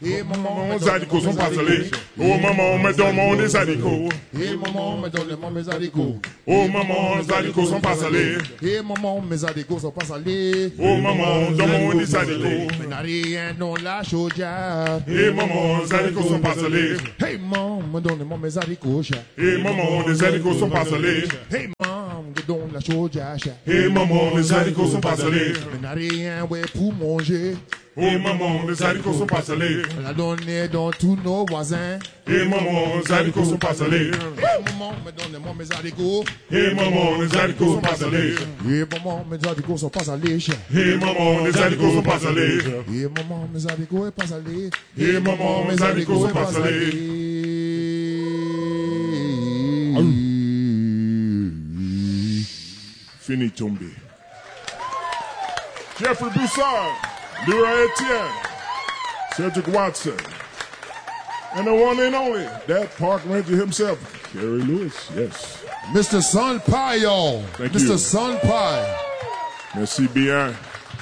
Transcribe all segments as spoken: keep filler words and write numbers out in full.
Et maman, mes haricots sont pas salés. Oh maman, mais donne-moi des haricots. Et maman, mais donne-moi mes haricots. Oh maman, mes haricots sont pas salés. Et maman, mes haricots sont pas salés. Oh maman, donne-moi des haricots. Mais n'a rien dans la chaudière. Et maman, mes haricots sont pas salés. Hey maman, donne-moi mes haricots. Et maman, des haricots sont pas salés. Hey maman, donne la chaudière. Et maman, les haricots sont pas salés. Mais n'a rien ouais pour manger. Oh maman, les haricots sont pas salés. On l'a donné dans tous nos voisins. Et maman, les haricots sont pas salés. Et maman, me donne-moi mes haricots. Et maman, les haricots sont pas salés. Et maman, mes haricots sont pas salés. Et maman, les haricots sont pas salés. Et maman, mes haricots sont pas salés. Et maman, mes haricots sont pas salés. Fini tombé. Jeffrey Broussard. Leroy Etienne, Cedric Watson, and the one and only, that park ranger himself, Kerry Lewis, yes. Mister Sun Pie, y'all. Thank Mister you. Mister Sun Pie. Merci bien.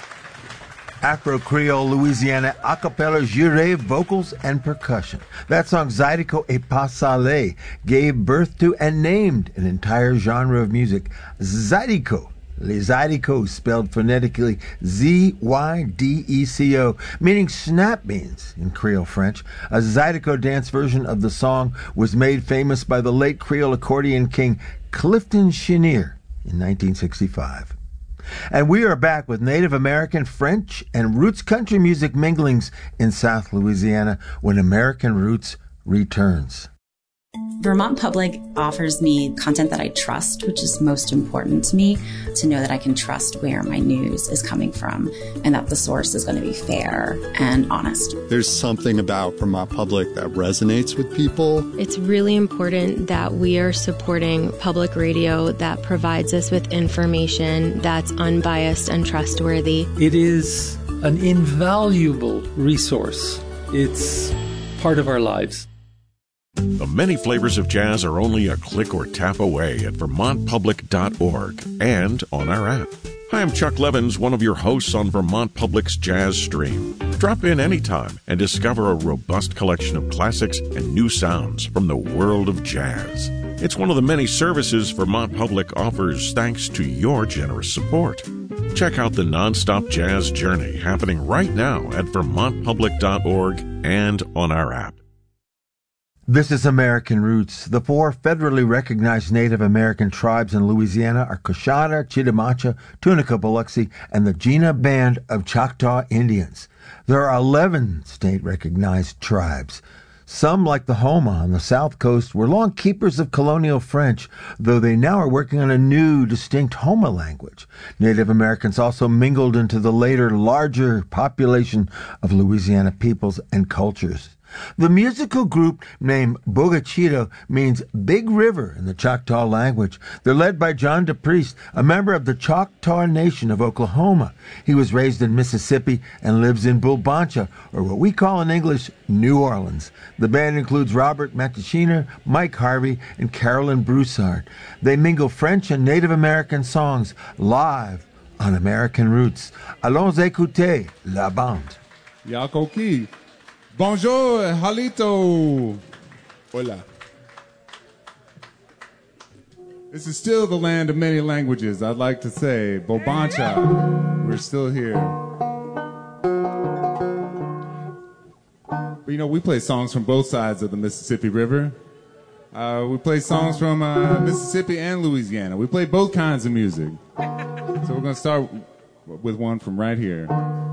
Afro-Creole Louisiana acapella juré vocals and percussion. That song, Zydeco et Pas Salé, gave birth to and named an entire genre of music, Zydeco. Les Zydecos, spelled phonetically Z Y D E C O, meaning snap beans in Creole French. A Zydeco dance version of the song was made famous by the late Creole accordion king Clifton Chenier in nineteen sixty-five. And we are back with Native American, French, and roots country music minglings in South Louisiana when American Roots returns. Vermont Public offers me content that I trust, which is most important to me, to know that I can trust where my news is coming from and that the source is going to be fair and honest. There's something about Vermont Public that resonates with people. It's really important that we are supporting public radio that provides us with information that's unbiased and trustworthy. It is an invaluable resource. It's part of our lives. The many flavors of jazz are only a click or tap away at vermont public dot org and on our app. Hi, I'm Chuck Levins, one of your hosts on Vermont Public's Jazz Stream. Drop in anytime and discover a robust collection of classics and new sounds from the world of jazz. It's one of the many services Vermont Public offers thanks to your generous support. Check out the nonstop jazz journey happening right now at vermont public dot org and on our app. This is American Roots. The four federally recognized Native American tribes in Louisiana are Coshada, Chitimacha, Tunica, Biloxi, and the Jena Band of Choctaw Indians. There are eleven state-recognized tribes. Some, like the Homa on the south coast, were long keepers of colonial French, though they now are working on a new, distinct Homa language. Native Americans also mingled into the later, larger population of Louisiana peoples and cultures. The musical group named Bogachito means Big River in the Choctaw language. They're led by John DePriest, a member of the Choctaw Nation of Oklahoma. He was raised in Mississippi and lives in Bulbancha, or what we call in English, New Orleans. The band includes Robert Matachiner, Mike Harvey, and Carolyn Broussard. They mingle French and Native American songs live on American Roots. Allons écouter la bande. Yakoki. Bonjour, Halito. Hola. This is still the land of many languages, I'd like to say. Bobancha. We're still here. But you know, we play songs from both sides of the Mississippi River. Uh, we play songs from uh, Mississippi and Louisiana. We play both kinds of music. So we're going to start with one from right here.